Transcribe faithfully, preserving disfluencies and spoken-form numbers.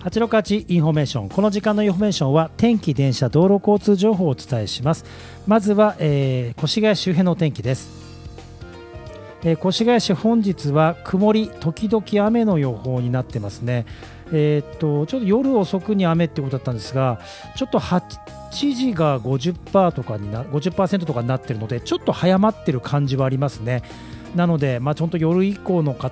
はちろくはちインフォメーション。この時間のインフォメーションは天気、電車、道路交通情報をお伝えします。まずは、えー、越谷周辺の天気です。えー、越谷市本日は曇り時々雨の予報になってますね。えー、っとちょっと夜遅くに雨ってことだったんですが、ちょっとはちじが ごじゅっパーセント とかにな ごじゅっパーセント とかになってるので、ちょっと早まってる感じはありますね。なので、まあ、ちょっと夜以降の方